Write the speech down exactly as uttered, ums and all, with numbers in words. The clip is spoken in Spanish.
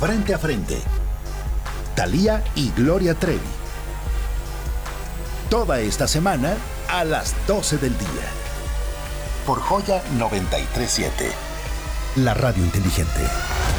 Frente a Frente. Thalía y Gloria Trevi. Toda esta semana a las doce del día. Por Joya noventa y tres punto siete. La radio inteligente.